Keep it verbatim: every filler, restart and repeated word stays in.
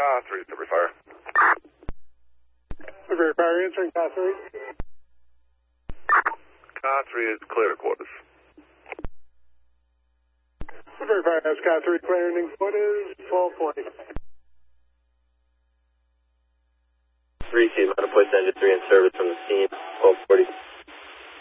Car three, Woodbury Fire. Woodbury Fire, answering Car three. Car three is clear to quarters. Woodbury Fire has Car three clearing quarters, twelve forty. three C, I'm going to put engine three in service from the scene, twelve forty.